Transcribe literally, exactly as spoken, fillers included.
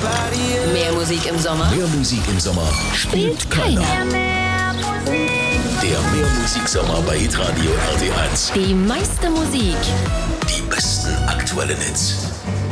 Mehr Musik im Sommer. Mehr Musik im Sommer Spielt keiner. Der Mehrmusiksommer bei Hitradio R T eins. Die meiste Musik. Die besten aktuellen Hits.